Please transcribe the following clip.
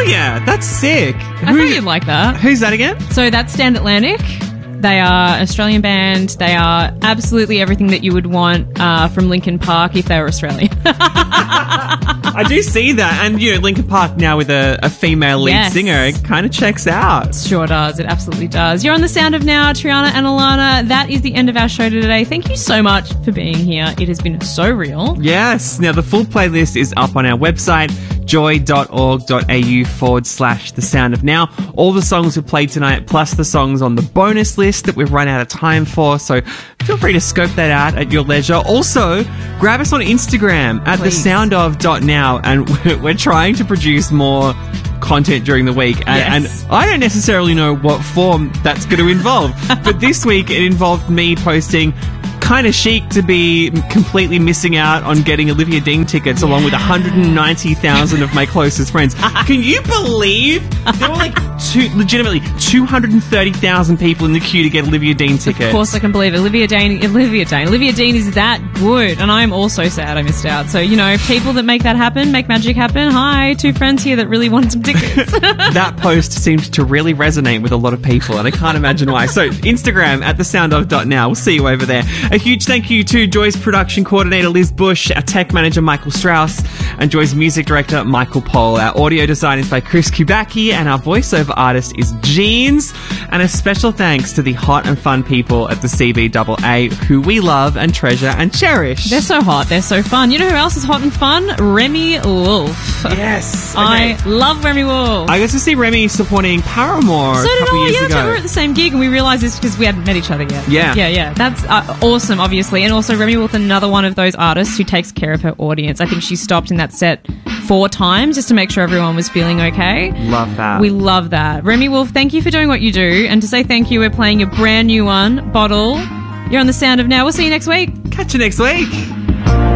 Hell yeah, that's sick. I thought you'd like that. Who's that again? So that's Stand Atlantic. They are an Australian band. They are absolutely everything that you would want from Linkin Park if they were Australian. I do see that. And, Linkin Park now with a female lead singer, it kind of checks out. Sure does. It absolutely does. You're on The Sound of Now, Triana and Alana. That is the end of our show today. Thank you so much for being here. It has been so real. Yes. Now, the full playlist is up on our website, joy.org.au/The Sound of Now. All the songs we played tonight, plus the songs on the bonus list that we've run out of time for. So feel free to scope that out at your leisure. Also, grab us on Instagram at thesoundof.now, and we're trying to produce more content during the week. And I don't necessarily know what form that's going to involve. But this week it involved me posting kind of chic to be completely missing out on getting Olivia Dean tickets along with 190,000 of my closest friends. Can you believe there were legitimately 230,000 people in the queue to get Olivia Dean tickets? Of course I can believe it. Olivia Dean is that good, and I'm also sad I missed out. So, people that make that happen, make magic happen. Hi, two friends here that really wanted some tickets. That post seemed to really resonate with a lot of people, and I can't imagine why. So, Instagram at thesoundof.now. We'll see you over there. A huge thank you to Joy's production coordinator, Liz Bush, our tech manager, Michael Strauss, and Joy's music director, Michael Pohl. Our audio design is by Chris Kubacki, and our voiceover artist is Jeans. And a special thanks to the hot and fun people at the CBAA, who we love and treasure and cherish. They're so hot. They're so fun. You know who else is hot and fun? Remy Wolf. Yes. Okay. I love Remy Wolf. I got to see Remy supporting Paramore a couple years ago. We were at the same gig, and we realised this because we hadn't met each other yet. Yeah. That's awesome. Obviously, and also Remy Wolf, another one of those artists who takes care of her audience. I think she stopped in that set 4 times just to make sure everyone was feeling okay. Love that. We love that. Remy Wolf, thank you for doing what you do, and to say thank you, we're playing a brand new one, Bottle. You're on The Sound of Now. We'll see you next week. Catch you next week.